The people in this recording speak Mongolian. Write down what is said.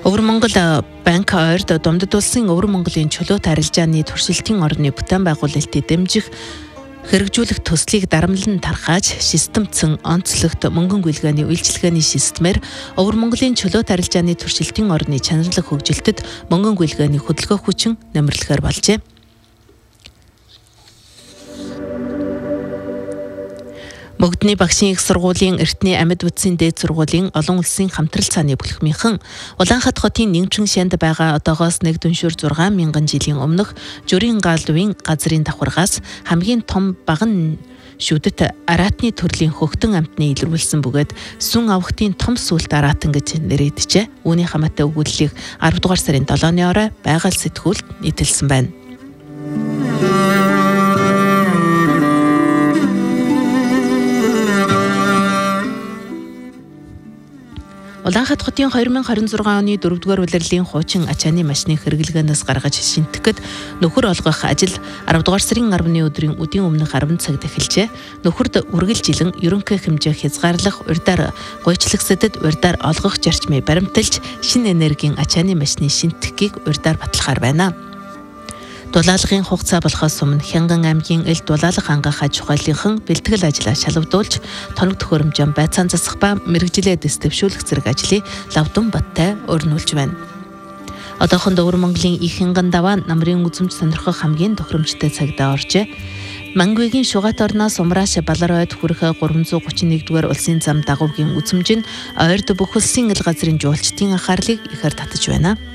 Өвөр Монгол банк ойрд Дундад улсын Өвөр Монголын чөлөөт арилжааны туршилтын орны бүтээн байгуулалтыг дэмжих хэрэгжүүлэх төслийг дарамтлан тархааж системцэн онцлогт мөнгөн гүйлгээний үйлчилгээний системээр Өвөр Монголын чөлөөт арилжааны туршилтын орны чанарлах хөгжилтөд мөнгөн гүйлгээний хөдөлгөөх хүчин нэмэрлэхээр болжээ. Мөгдний багшийн их сургуулийн Эртний амьд үтсийн дээд сургуулийн олон улсын хамтрал цааны бүлэгмийнхэн Улаанхат хотын Нэгжин шанд байгаа одоогоос нэг дүншүүр 6,000 жилийн өмнөх Журийн гаалвын газрын давхаргаас хамгийн том баган шүдэт аратны төрлийн хөгтөн амтны илрүүлсэн бөгөөд сүн авахтын том сүлт аратан гэж нэрийджээ. Үүний хамаатай өгүүллийг 10 дугаар сарын 7-ны орой байгаль сэтгүүлд нийтэлсэн байна. Улаанхат хотын 2026 оны 4-р улирлын хуучин ачааны машины хэрэглэгээнээс гаргаж шинтгэхэд нөхөр олгох ажил 10 дугаар сарын 10-ны өдрийн үдийн өмнөх 10 цагт эхэлжээ. Нөхөрд үргэлжилэн ерөнхий хэмжээ хязгаарлах, урьдаар гойчлогсодод урьдаар олгох зарчмыг баримталж шинэ энергийн ачааны машины шинтгэхийг урьдаар батлахаар байна. Дулаалгын хугацаа болохоос өмнө Хянган аймгийн Эл дулаалга хангах аж ахуйлынхан бэлтгэл ажлаа шалгадуулж, тоног төхөөрөмжөнд байцаан засах ба мэрэгжилээ дэвшүүлэх зэрэг ажлыг лавдун баттай өрнүүлж байна. Одоохондоо Өвөр Монголын их Хянган даваа намрын үзэмж сонирхох хамгийн тохиромжтой цагдаа оржээ. Мангвигийн Шугат орноос Умрааш Баларойд хүрэх 331-р улсын зам дагуугийн үзэмж нь ойрд бүх улсын ил газрын жуулчдын анхаарлыг ихээр татаж байна.